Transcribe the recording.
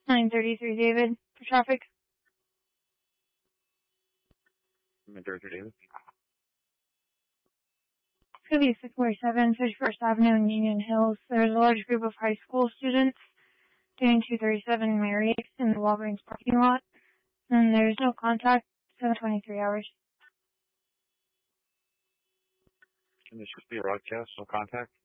933 David for traffic. 933 David. It's going to be 647 51st Avenue in Union Hills. There's a large group of high school students doing 237 Mary in the Walgreens parking lot. And there's no contact, 7:23 hours. And there should be a broadcast, no contact?